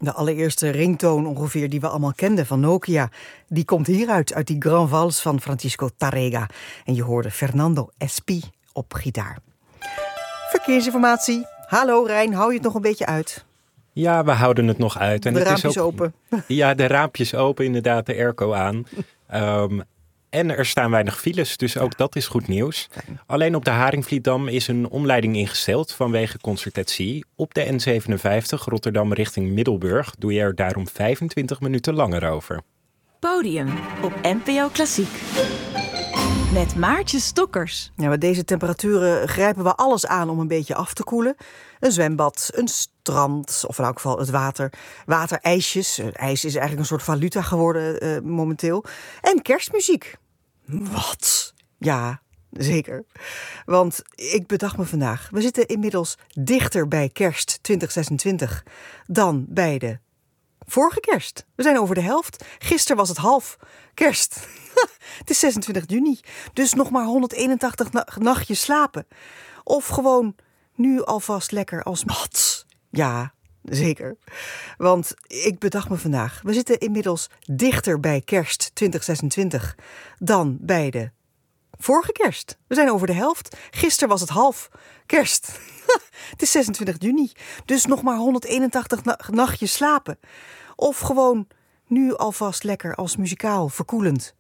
De allereerste ringtoon ongeveer die we allemaal kenden van Nokia, die komt hieruit, uit die Grand Vals van Francisco Tárrega. En je hoorde Fernando Espí op gitaar. Verkeersinformatie. Hallo Rijn, hou je het nog een beetje uit? Ja, we houden het nog uit. En de het raampjes is ook, open. Ja, de raampjes open, inderdaad, de airco aan. En er staan weinig files, dus ook dat is goed nieuws. Fijn. Alleen op de Haringvlietdam is een omleiding ingesteld vanwege concertatie. Op de N57 Rotterdam richting Middelburg doe je er daarom 25 minuten langer over. Podium op NPO Klassiek. Met Maartje Stokkers. Ja, met deze temperaturen grijpen we alles aan om een beetje af te koelen. Een zwembad, een strand, of in elk geval het water. Waterijsjes. IJs is eigenlijk een soort valuta geworden momenteel. En kerstmuziek. Wat? Ja, zeker. Want ik bedacht me vandaag, we zitten inmiddels dichter bij kerst 2026 dan bij de vorige kerst. We zijn over de helft. Gisteren was het half kerst. Het is 26 juni. Dus nog maar 181 nachtjes slapen. Of gewoon nu alvast lekker als mat. Ja, zeker. Want ik bedacht me vandaag, we zitten inmiddels dichter bij kerst 2026 dan bij de vorige kerst. We zijn over de helft. Gisteren was het half kerst. Het is 26 juni. Dus nog maar 181 nachtjes slapen. Of gewoon nu alvast lekker als muzikaal verkoelend